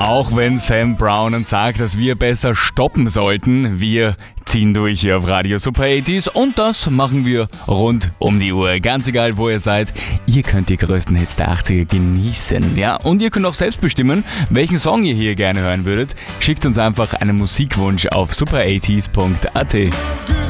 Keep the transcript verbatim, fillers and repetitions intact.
Auch wenn Sam Brown uns sagt, dass wir besser stoppen sollten, wir ziehen durch hier auf Radio Super achtziger und das machen wir rund um die Uhr. Ganz egal, wo ihr seid, ihr könnt die größten Hits der achtziger genießen. Ja? Und ihr könnt auch selbst bestimmen, welchen Song ihr hier gerne hören würdet. Schickt uns einfach einen Musikwunsch auf super achtziger punkt a t.